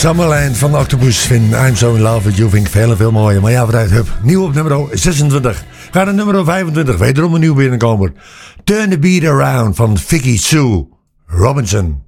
Summerland van Octopus vind I'm So In Love With You vind ik veel en veel mooier. Maar ja, vooruit, hup. Nieuw op nummer 26. Ga naar nummer 25. Wederom een nieuw binnenkomer. Turn the Beat Around van Vicky Sue Robinson.